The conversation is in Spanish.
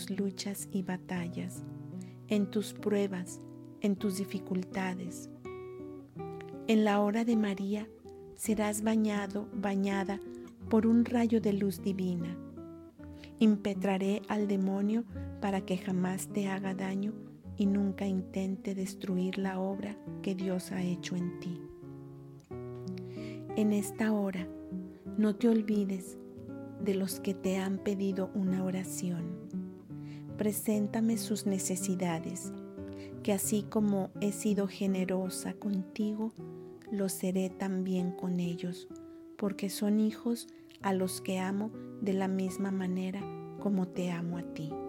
tus luchas y batallas, en tus pruebas, en tus dificultades. En la hora de María serás bañada por un rayo de luz divina. Impetraré al demonio para que jamás te haga daño y nunca intente destruir la obra que Dios ha hecho en ti. En esta hora, no te olvides de los que te han pedido una oración. Preséntame sus necesidades, que así como he sido generosa contigo, lo seré también con ellos, porque son hijos a los que amo de la misma manera como te amo a ti.